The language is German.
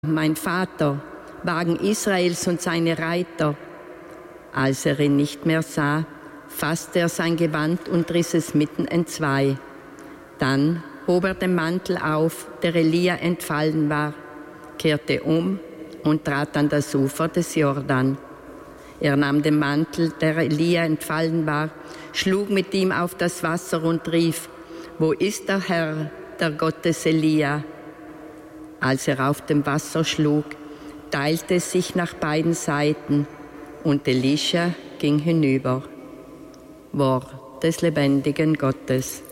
mein Vater, Wagen Israels und seine Reiter. Als er ihn nicht mehr sah, fasste er sein Gewand und riss es mitten entzwei. Dann hob er den Mantel auf, der Elia entfallen war, kehrte um und trat an das Ufer des Jordan. Er nahm den Mantel, der Elia entfallen war, schlug mit ihm auf das Wasser und rief: Wo ist der Herr, der Gott des Elia? Als er auf dem Wasser schlug, teilte es sich nach beiden Seiten, und Elisha ging hinüber. Wort des lebendigen Gottes.